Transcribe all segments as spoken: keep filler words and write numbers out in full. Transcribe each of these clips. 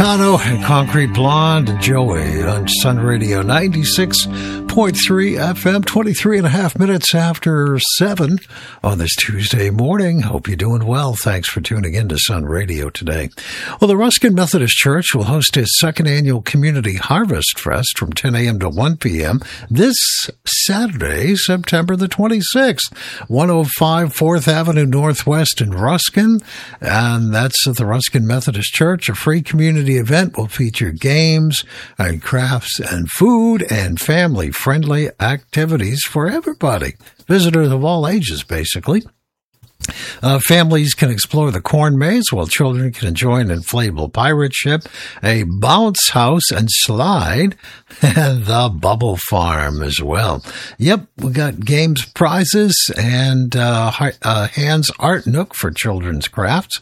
Bono and Concrete Blonde and Joey on Sun Radio ninety-six point three F M, twenty-three and a half minutes after seven on this Tuesday morning. Hope you're doing well. Thanks for tuning in to Sun Radio today. Well, the Ruskin Methodist Church will host its second annual Community Harvest Fest from ten a.m. to one p.m. this Saturday, September the twenty-sixth, one oh five fourth Avenue Northwest in Ruskin. And that's at the Ruskin Methodist Church. A free community event will feature games and crafts and food and family-friendly activities for everybody. Visitors of all ages, basically. Uh, families can explore the corn maze while children can enjoy an inflatable pirate ship, a bounce house and slide, and the bubble farm as well. Yep, we got games, prizes, and uh, uh, Hands Art Nook for children's crafts.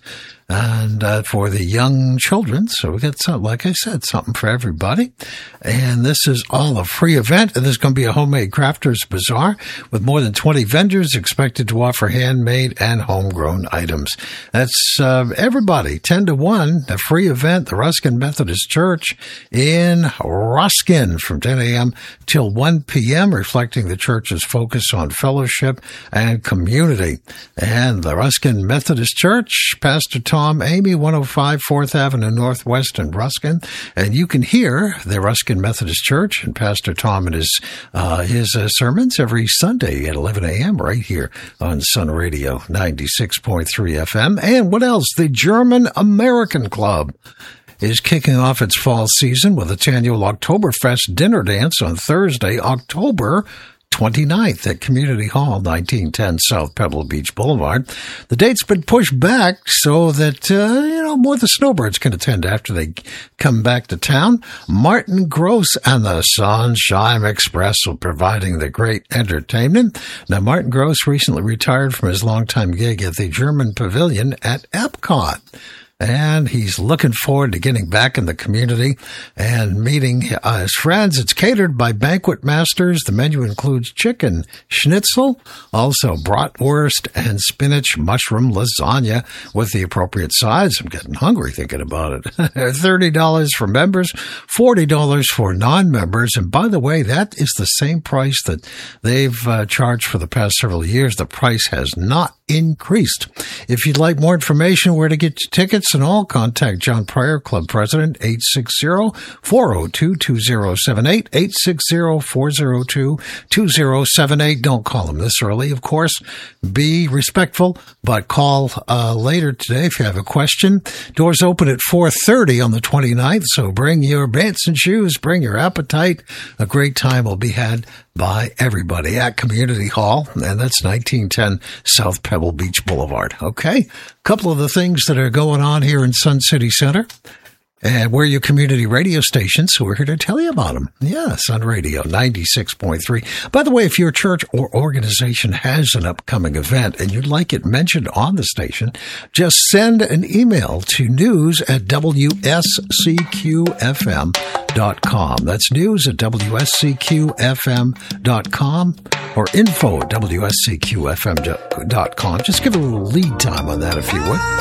And uh, for the young children, so we got something, like I said, something for everybody. And this is all a free event, and there's going to be a homemade crafters bazaar with more than twenty vendors expected to offer handmade and homegrown items. That's uh, everybody, ten to one, a free event, the Ruskin Methodist Church in Ruskin from ten a.m. till one p.m., reflecting the church's focus on fellowship and community. And the Ruskin Methodist Church, Pastor Tom Tom Amy, one oh five fourth Avenue Northwest in Ruskin. And you can hear the Ruskin Methodist Church and Pastor Tom and his uh, his uh, sermons every Sunday at eleven a.m. right here on Sun Radio ninety-six point three F M. And what else? The German American Club is kicking off its fall season with its annual Oktoberfest dinner dance on Thursday, October twenty-ninth at Community Hall, nineteen ten South Pebble Beach Boulevard. The date's been pushed back so that, uh, you know, more of the snowbirds can attend after they come back to town. Martin Gross and the Sunshine Express will be providing the great entertainment. Now, Martin Gross recently retired from his longtime gig at the German Pavilion at Epcot. And he's looking forward to getting back in the community and meeting uh, his friends. It's catered by Banquet Masters. The menu includes chicken schnitzel, also bratwurst and spinach mushroom lasagna with the appropriate sides. I'm getting hungry thinking about it. thirty dollars for members, forty dollars for non-members. And by the way, that is the same price that they've uh, charged for the past several years. The price has not increased. If you'd like more information where to get your tickets and all, contact John Pryor, Club President, eight six zero, four zero two, two zero seven eight, eight six zero, four zero two, two zero seven eight. Don't call him this early, of course. Be respectful, but call uh, later today if you have a question. Doors open at four thirty on the twenty-ninth, so bring your pants and shoes, bring your appetite. A great time will be had by everybody at Community Hall, and that's nineteen ten South Pebble Beach Boulevard. Okay, a couple of the things that are going on here in Sun City Center, and we're your community radio station, so we're here to tell you about them. Yeah, Sun Radio ninety-six point three. By the way, if your church or organization has an upcoming event and you'd like it mentioned on the station, just send an email to news at W S C Q F M dot com. That's news at W S C Q F M dot com or info at W S C Q F M dot com. Just give it a little lead time on that, if you would.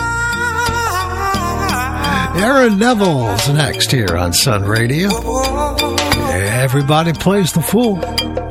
Aaron Neville's next here on Sun Radio. Everybody plays the fool.